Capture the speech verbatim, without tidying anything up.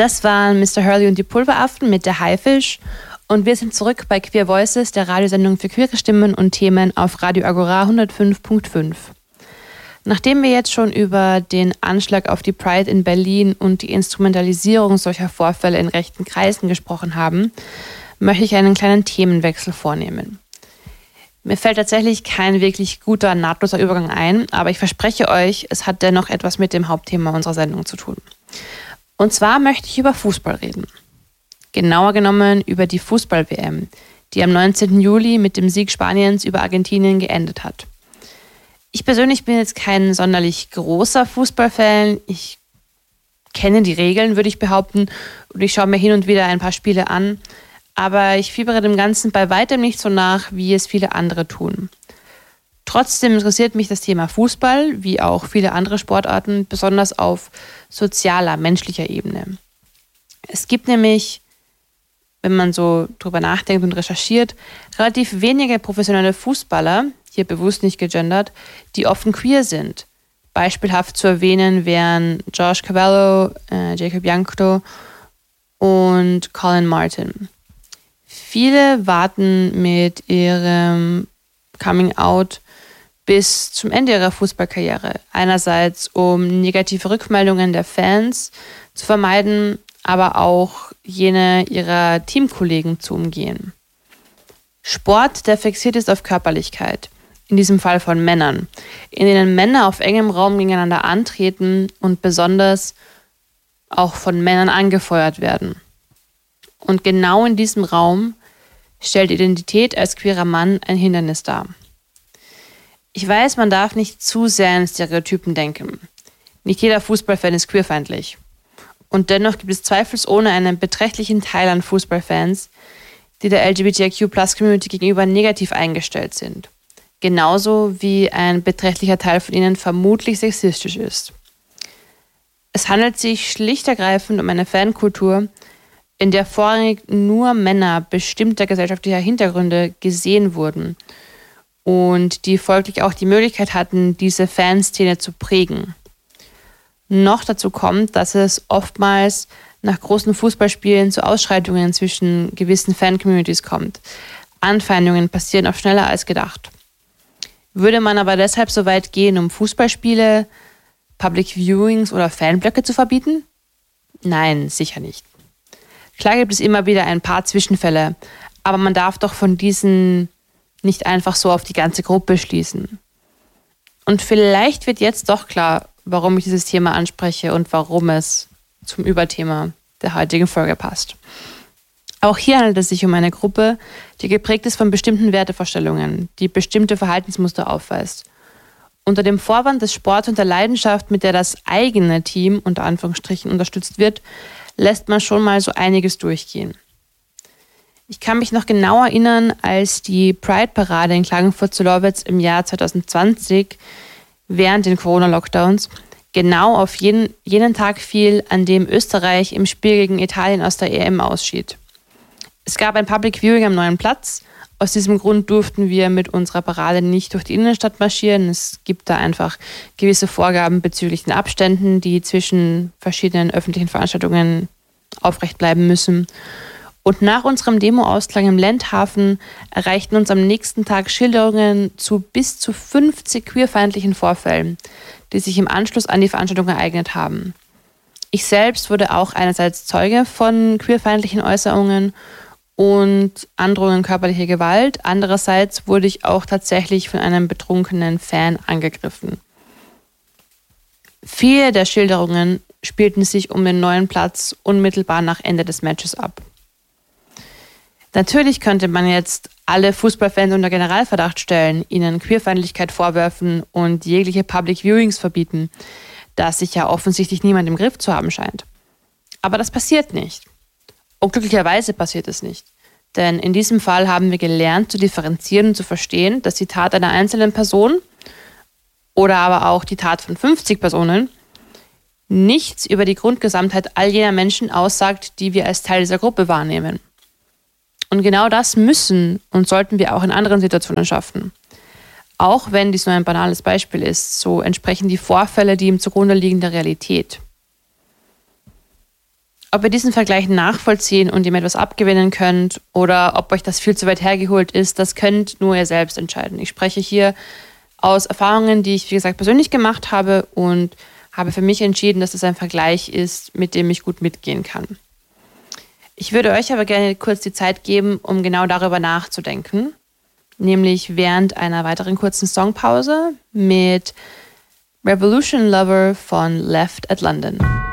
Das waren Mister Hurley und die Pulveraffen mit der Haifisch. Und wir sind zurück bei Queer Voices, der Radiosendung für queere Stimmen und Themen auf Radio Agora hundertfünf Komma fünf. Nachdem wir jetzt schon über den Anschlag auf die Pride in Berlin und die Instrumentalisierung solcher Vorfälle in rechten Kreisen gesprochen haben, möchte ich einen kleinen Themenwechsel vornehmen. Mir fällt tatsächlich kein wirklich guter, nahtloser Übergang ein, aber ich verspreche euch, es hat dennoch etwas mit dem Hauptthema unserer Sendung zu tun. Und zwar möchte ich über Fußball reden. Genauer genommen über die Fußball-W M, die am neunzehnten Juli mit dem Sieg Spaniens über Argentinien geendet hat. Ich persönlich bin jetzt kein sonderlich großer Fußballfan. Ich kenne die Regeln, würde ich behaupten, und ich schaue mir hin und wieder ein paar Spiele an. Aber ich fiebere dem Ganzen bei weitem nicht so nach, wie es viele andere tun. Trotzdem interessiert mich das Thema Fußball, wie auch viele andere Sportarten, besonders auf sozialer, menschlicher Ebene. Es gibt nämlich, wenn man so drüber nachdenkt und recherchiert, relativ wenige professionelle Fußballer, hier bewusst nicht gegendert, die offen queer sind. Beispielhaft zu erwähnen wären Josh Cavallo, äh, Jacob Jankto und Colin Martin. Viele warten mit ihrem Coming Out bis zum Ende ihrer Fußballkarriere. Einerseits, um negative Rückmeldungen der Fans zu vermeiden, aber auch jene ihrer Teamkollegen zu umgehen. Sport, der fixiert ist auf Körperlichkeit, in diesem Fall von Männern, in denen Männer auf engem Raum gegeneinander antreten und besonders auch von Männern angefeuert werden. Und genau in diesem Raum stellt Identität als queerer Mann ein Hindernis dar. Ich weiß, man darf nicht zu sehr in Stereotypen denken. Nicht jeder Fußballfan ist queerfeindlich. Und dennoch gibt es zweifelsohne einen beträchtlichen Teil an Fußballfans, die der L G B T I Q Plus Community gegenüber negativ eingestellt sind. Genauso wie ein beträchtlicher Teil von ihnen vermutlich sexistisch ist. Es handelt sich schlicht ergreifend um eine Fankultur, in der vorrangig nur Männer bestimmter gesellschaftlicher Hintergründe gesehen wurden und die folglich auch die Möglichkeit hatten, diese Fanszene zu prägen. Noch dazu kommt, dass es oftmals nach großen Fußballspielen zu Ausschreitungen zwischen gewissen Fan-Communities kommt. Anfeindungen passieren oft schneller als gedacht. Würde man aber deshalb so weit gehen, um Fußballspiele, Public Viewings oder Fanblöcke zu verbieten? Nein, sicher nicht. Klar gibt es immer wieder ein paar Zwischenfälle, aber man darf doch von diesen nicht einfach so auf die ganze Gruppe schließen. Und vielleicht wird jetzt doch klar, warum ich dieses Thema anspreche und warum es zum Überthema der heutigen Folge passt. Auch hier handelt es sich um eine Gruppe, die geprägt ist von bestimmten Wertevorstellungen, die bestimmte Verhaltensmuster aufweist. Unter dem Vorwand des Sports und der Leidenschaft, mit der das eigene Team unter Anführungsstrichen unterstützt wird, lässt man schon mal so einiges durchgehen. Ich kann mich noch genau erinnern, als die Pride-Parade in Klagenfurt-Zellowitz im Jahr zwanzig zwanzig während den Corona-Lockdowns genau auf jeden, jenen Tag fiel, an dem Österreich im Spiel gegen Italien aus der E M ausschied. Es gab ein Public Viewing am Neuen Platz. Aus diesem Grund durften wir mit unserer Parade nicht durch die Innenstadt marschieren. Es gibt da einfach gewisse Vorgaben bezüglich den Abständen, die zwischen verschiedenen öffentlichen Veranstaltungen aufrecht bleiben müssen. Und nach unserem Demo-Ausklang im Lendhafen erreichten uns am nächsten Tag Schilderungen zu bis zu fünfzig queerfeindlichen Vorfällen, die sich im Anschluss an die Veranstaltung ereignet haben. Ich selbst wurde auch einerseits Zeuge von queerfeindlichen Äußerungen und Androhungen körperlicher Gewalt. Andererseits wurde ich auch tatsächlich von einem betrunkenen Fan angegriffen. Viele der Schilderungen spielten sich um den Neuen Platz unmittelbar nach Ende des Matches ab. Natürlich könnte man jetzt alle Fußballfans unter Generalverdacht stellen, ihnen Queerfeindlichkeit vorwerfen und jegliche Public Viewings verbieten, das sich ja offensichtlich niemand im Griff zu haben scheint. Aber das passiert nicht. Und glücklicherweise passiert es nicht. Denn in diesem Fall haben wir gelernt zu differenzieren und zu verstehen, dass die Tat einer einzelnen Person oder aber auch die Tat von fünfzig Personen nichts über die Grundgesamtheit all jener Menschen aussagt, die wir als Teil dieser Gruppe wahrnehmen. Und genau das müssen und sollten wir auch in anderen Situationen schaffen. Auch wenn dies nur ein banales Beispiel ist, so entsprechen die Vorfälle, die ihm zugrunde liegen, der Realität. Ob ihr diesen Vergleich nachvollziehen und ihm etwas abgewinnen könnt oder ob euch das viel zu weit hergeholt ist, das könnt nur ihr selbst entscheiden. Ich spreche hier aus Erfahrungen, die ich, wie gesagt, persönlich gemacht habe und habe für mich entschieden, dass es ein Vergleich ist, mit dem ich gut mitgehen kann. Ich würde euch aber gerne kurz die Zeit geben, um genau darüber nachzudenken, nämlich während einer weiteren kurzen Songpause mit Revolution Lover von Left at London.